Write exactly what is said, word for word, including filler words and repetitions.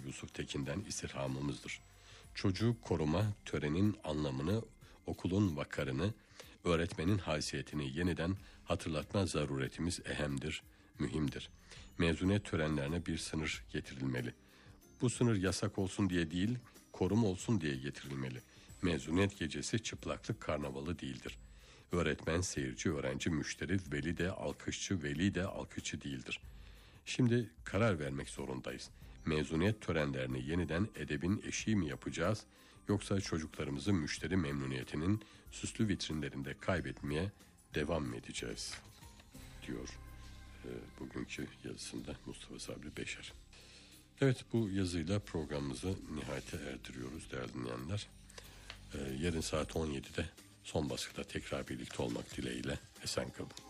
Yusuf Tekin'den istirhamımızdır. Çocuğu koruma törenin anlamını, okulun vakarını, öğretmenin haysiyetini yeniden hatırlatma zaruretimiz ehemdir, mühimdir. Mezuniyet törenlerine bir sınır getirilmeli. Bu sınır yasak olsun diye değil, koruma olsun diye getirilmeli. Mezuniyet gecesi çıplaklık karnavalı değildir. Öğretmen, seyirci, öğrenci, müşteri, veli de alkışçı, veli de alkışçı değildir. Şimdi karar vermek zorundayız. Mezuniyet törenlerini yeniden edebin eşiği mi yapacağız, yoksa çocuklarımızı müşteri memnuniyetinin süslü vitrinlerinde kaybetmeye devam mı edeceğiz, diyor e, bugünkü yazısında Mustafa Sabri Beşer. Evet, bu yazıyla programımızı nihayete erdiriyoruz değerli dinleyenler. E, yarın saat on yedide son baskıda tekrar birlikte olmak dileğiyle esen kalın.